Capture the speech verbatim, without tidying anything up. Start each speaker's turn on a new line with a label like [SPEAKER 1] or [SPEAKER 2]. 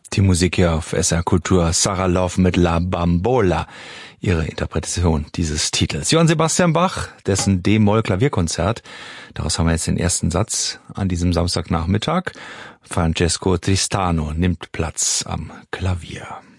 [SPEAKER 1] Die Musik hier auf S R Kultur, Sarah Love mit La Bambola, ihre Interpretation dieses Titels. Johann Sebastian Bach, dessen D-Moll-Klavierkonzert, daraus haben wir jetzt den ersten Satz an diesem Samstagnachmittag. Francesco Tristano nimmt Platz am Klavier.